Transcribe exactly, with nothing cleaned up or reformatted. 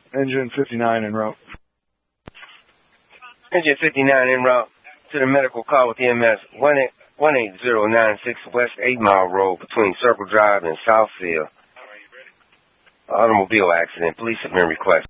Engine fifty-nine en route. Engine fifty-nine en route to the medical call with E M S one eight zero nine six West eight Mile Road between Circle Drive and Southfield. Automobile accident. Police have been requested.